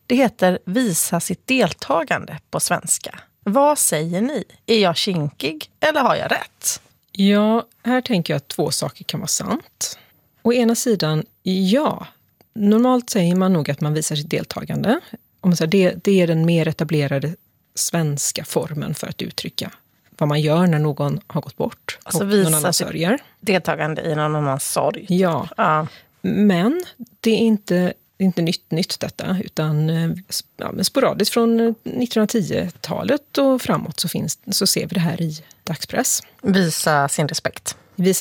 Det heter visa sitt deltagande på svenska. Vad säger ni? Är jag kinkig eller har jag rätt? Ja, här tänker jag att 2 saker kan vara sant. Å ena sidan, ja. Normalt säger man nog att man visar sitt deltagande. Om man säger, det är den mer etablerade svenska formen för att uttrycka vad man gör när någon har gått bort. Alltså någon annan sörjer. Deltagande i någon annans sorg. Ja, men det är inte nytt detta, utan sporadiskt från 1910-talet och framåt så ser vi det här i dagspress. Visa sin respekt.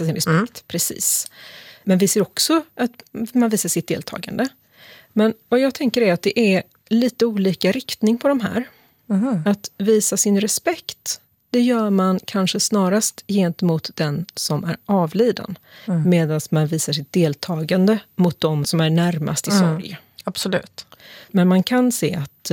Precis. Men vi ser också att man visar sitt deltagande. Men vad jag tänker är att det är lite olika riktning på de här. Att visa sin respekt, det gör man kanske snarast gentemot den som är avliden. Medan man visar sitt deltagande mot de som är närmast i sorg. Absolut. Men man kan se att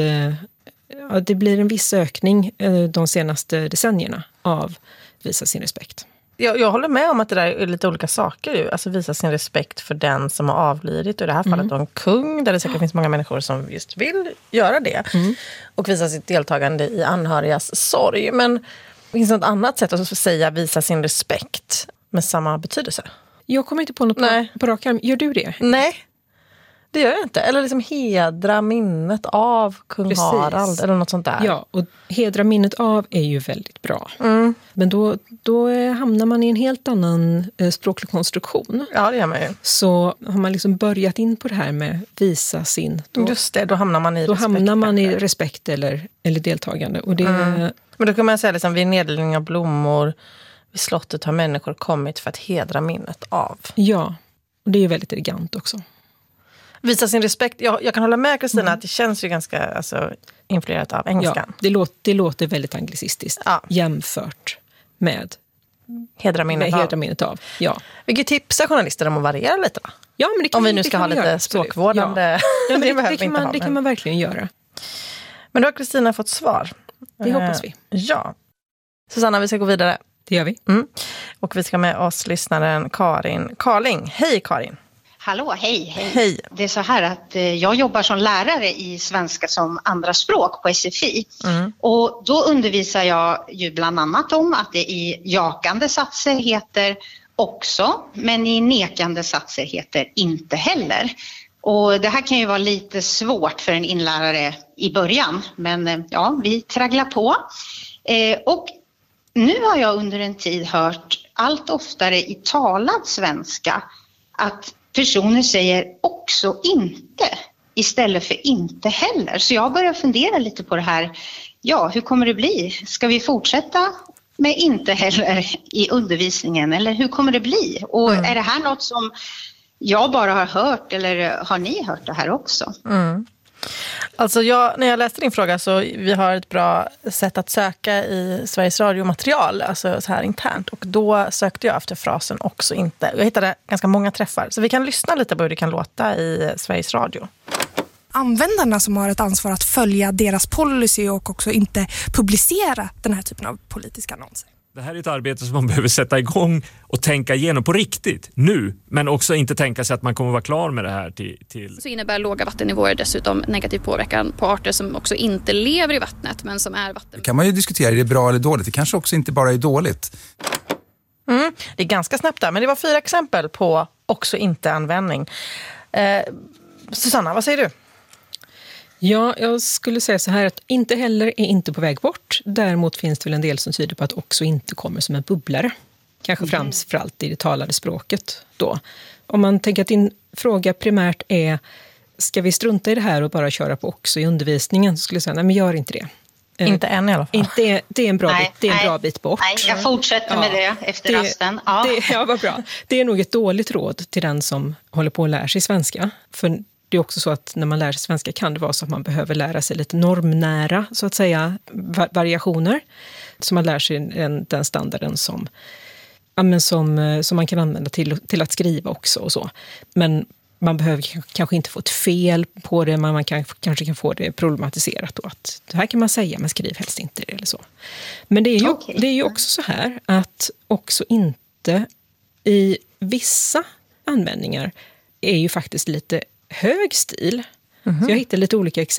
det blir en viss ökning de senaste decennierna av visa sin respekt. Jag håller med om att det där är lite olika saker ju. Alltså visa sin respekt för den som har avlidit. Och i det här fallet då en kung, där det säkert finns många människor som just vill göra det. Och visa sitt deltagande i anhörigas sorg. Men finns det något annat sätt att säga visa sin respekt med samma betydelse? Jag kommer inte på något på rak arm. Gör du det? Nej, det gör jag inte. Eller liksom hedra minnet av kung Harald eller något sånt där. Ja, och hedra minnet av är ju väldigt bra. Men då hamnar man i en helt annan språklig konstruktion. Ja, det gör man ju. Så har man liksom börjat in på det här med visa sin... Just det, då hamnar man i då respekt. Hamnar man i respekt eller deltagande. Och det, Men då kan man säga liksom, vid nedläggning av blommor vid slottet har människor kommit för att hedra minnet av. Ja, och det är väldigt elegant också. Visa sin respekt. Jag kan hålla med Kristina att det känns ju ganska influerat av engelskan. Ja, det låter väldigt anglicistiskt jämfört med hedra minnet av. Ja. Vilket tipsar journalister om att variera lite då? Ja, men det kan, om vi nu ska ha lite språkvårdande. Ja, det kan man verkligen göra. Men då har Kristina fått svar. Det hoppas vi. Ja. Susanna, vi ska gå vidare. Det gör vi. Och vi ska med oss lyssnaren Karin Carling. Hej Karin! Hallå, hej. Det är så här att jag jobbar som lärare i svenska som andra språk på SFI. Och då undervisar jag ju bland annat om att det i jakande satser heter också, men i nekande satser heter inte heller. Och det här kan ju vara lite svårt för en inlärare i början, men ja, vi tragglar på. Och nu har jag under en tid hört allt oftare i talad svenska att personer säger också inte istället för inte heller. Så jag börjar fundera lite på det här. Ja, hur kommer det bli? Ska vi fortsätta med inte heller i undervisningen? Eller hur kommer det bli? Och är det här något som jag bara har hört eller har ni hört det här också? Alltså när jag läste din fråga så vi har ett bra sätt att söka i Sveriges radiomaterial, alltså så här internt. Och då sökte jag efter frasen också inte. Jag hittade ganska många träffar. Så vi kan lyssna lite på hur det kan låta i Sveriges Radio. Användarna som har ett ansvar att följa deras policy och också inte publicera den här typen av politiska annonser. Det här är ett arbete som man behöver sätta igång och tänka igenom på riktigt nu. Men också inte tänka sig att man kommer vara klar med det här till... Så innebär låga vattennivåer dessutom negativ påverkan på arter som också inte lever i vattnet men som är vatten. Det kan man ju diskutera, är det bra eller dåligt? Det kanske också inte bara är dåligt. Det är ganska snabbt där, men det var 4 exempel på också inte användning. Susanna, vad säger du? Ja, jag skulle säga så här att inte heller är inte på väg bort. Däremot finns det väl en del som tyder på att också inte kommer som en bubblare. Kanske framförallt i det talade språket då. Om man tänker att din fråga primärt är ska vi strunta i det här och bara köra på också i undervisningen, så skulle jag säga nej, men gör inte det. Inte än i alla fall. Det är en bra bit bort. Nej, jag fortsätter med det efter rasten. Ja, vad bra. Det är nog ett dåligt råd till den som håller på att lära sig svenska. För det är också så att när man lär sig svenska kan det vara så att man behöver lära sig lite normnära, så att säga, variationer. Så man lär sig den standarden som man kan använda till att skriva också och så. Men man behöver kanske inte få ett fel på det, men man kanske kan få det problematiserat då, att det här kan man säga, men skriv helst inte det eller så. Men det är ju också så här att också inte i vissa användningar är ju faktiskt lite hög stil. Så jag hittade lite olika exempel.